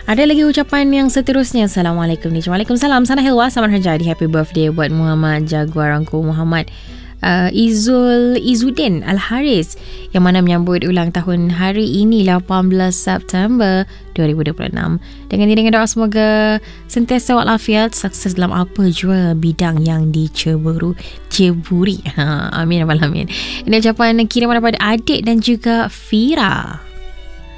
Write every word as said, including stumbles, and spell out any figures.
Ada lagi ucapan yang seterusnya. Assalamualaikum ni. Waalaikumsalam. Sana Hilwa, selamat hari jadi. Happy birthday buat Muhammad Jaguar Angku Muhammad uh, Izul Izuddin Al-Haris yang mana menyambut ulang tahun hari ini lapan belas September dua ribu dua puluh enam. Dengan ini dengan doa semoga sentiasa walafiat, sukses dalam apa jua bidang yang diceburu ceburi. Ha, amin. Amin. Ini ucapan kiriman daripada adik dan juga Fira.